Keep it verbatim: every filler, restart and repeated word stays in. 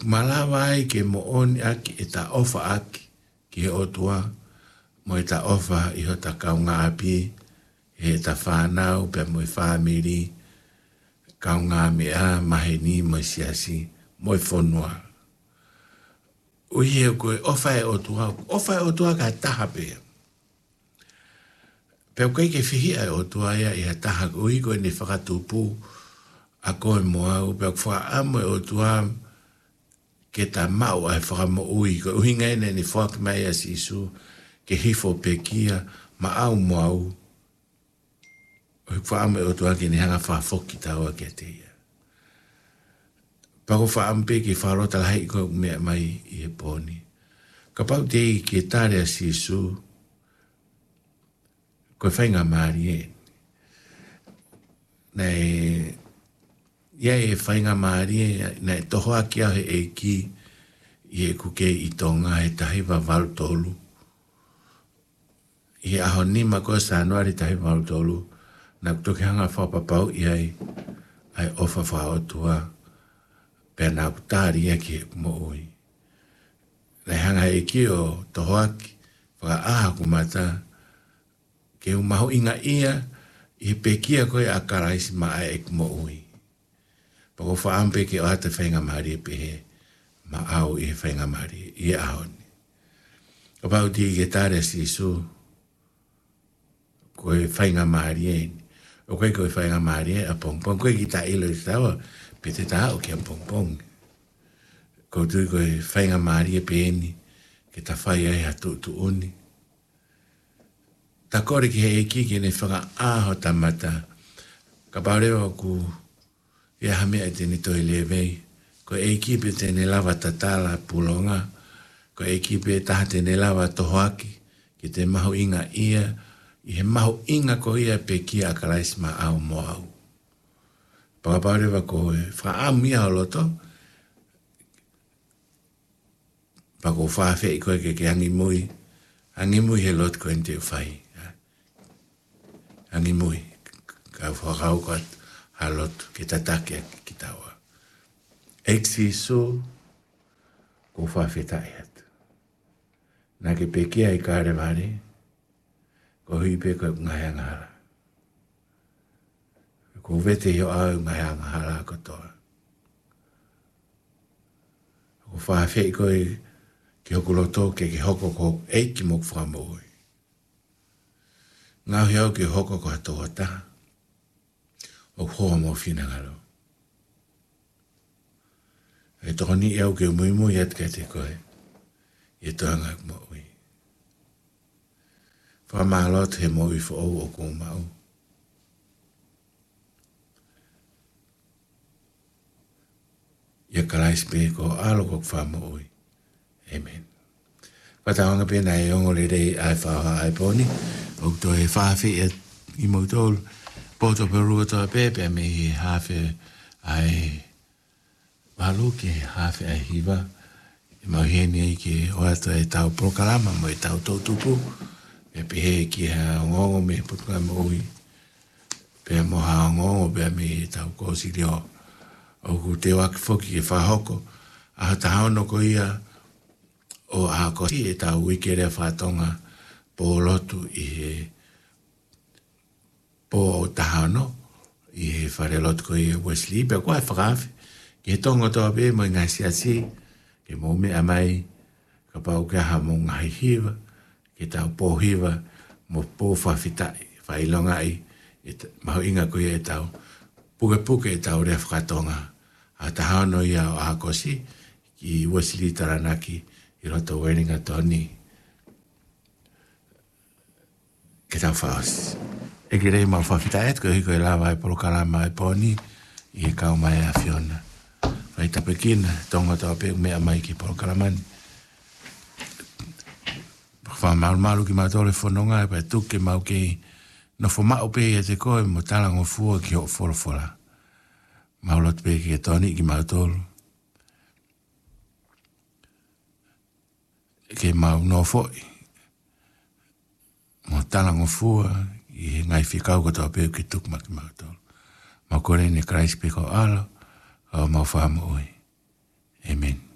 malawa ai ke mo oni aki e ta ofa aki ki o tua mo e ta ofa i ho ta kaunga api e ta whanau pe mo i whamiri kaunga me a maheni mo siasi mo i whonua. Ui e koe ofa e o tua, ofa e o tua ka taha pe. Pe koe ke whihi e o tua ia i ha taha ui koe ni whakatupu a koe mo au pe kwa amo e o tua ke ta mau ai whakamo ui koe uhi ngai ne ni whak mai a sisu ke hifo pe kia ma au mo au. Ui kwa amo e o tua ke ni hanga whafoki taua ke te ia. Pako whaampe ki wharota lahi koe mea mai i e poni. Ka pau te i ke tare a sisu koe whainga maari e. Nei ia e whainga maari e, nei toho aki au he e ki i e kuke i tonga e tahi wa walu tolu. I aho nima koe sa anuari tahi walu tolu, na kutoke hanga whapapau i ai, ai ofa whaotua, pe na kutari ia ki e mo ui. Nei hanga e ki o toho aki, whaka aha kumata, ke umahu inga ia, i pe kia koe a karaisi ma ai e mo ui. Pako whaampe ke o hata whainga maari e pehe, ma au i he whainga maari, i e ahoni. Ka pau ti ke tare si su, koe whainga maari e, o koe koe whainga maari e a pongpong, koe ki ta ilo i tawa, pe te ta o ki a pongpong. Ko tui koe whainga maari e pehe ni, ke ta whai ai hatu tu uni. Ta kore ki he eki ki ne whanga aho tamata, ka pau rewa ku, ia hame ai tene toi lewei, ko ekipe tene lava tatala pulonga, ko ekipe taha tene lava tohoaki, ki te mahu inga ia, i he mahu inga ko ia pe kia akalaisma au mo au. Pakapaurewa ko e whaamia o loto, pako whaafe i koe ke ke angi mui, angi mui he lot ko ente whai. Angi mui, ka whakau ko atu. Halot kita take kita wa. Eksi so ko fa feta et. Na ke peki ai kare vare. Ko hui pe ko ngai ngara. Ko vete yo au ngai ngara ko to. Ko fa fe ko ke ko loto ke ke hoko ko eiki mo fra mo. Nga hio ke hoko ko to ta. O hoa mo fina ngalo. E toko ni au ke mui mui at kai te koe. E toanga mo ui. Wha maalot he mo ui fo o o kou mau. Ia kalais pe ko alo kok wha mo ui. Amen. Wata wanga pena e ongo le rei ai whaha ai poni. O to e whawhi e i mo tolu. Poto perua toa pepe me hi hafe ai waluke hafe ai hiva. Mau hene ai ke oata e tau prokalama mo e tau tautupu. E pehe ki ha ngongo me putuka mo ui. Pea mo ha ngongo pea me tau kosi reo. O ku te waki foki ke whahoko. A hata haono ko ia o a kosi e tau wike rea whatonga po lotu i he po tahano i he whare lot ko i Wesley pe koe whakawhi ki he tonga toa pe mo i ngai siasi ke mo me amai ka pau ke ha mo ngai hiva ke tau po hiva mo po whawhitai whailonga i maho inga ko i e tau puke puke e tau rea whakatonga a tahano i a o hakosi ki Wesley Taranaki i roto Weringa Tony ke tau whaosi. E ki rei mau whawhita et, ko hiko e lawa e polokalama e poni, i e kau mai a Fiona. Whai tapekina, tonga tau pe mea mai ki polokalamani. Wha maru maru ki matore whanonga, e pai tuke mau ki no fo mau pe e te koe, mo talango fua ki ho wholofola. Mau lot pe ki e toni ki matolu. Ke mau no foi. Mo talango fua, i ngai whikau ko tau peo ki tuk maki mautolo. Mau kore ni Christ pe ko alo, o mau wha mo oi. Amen.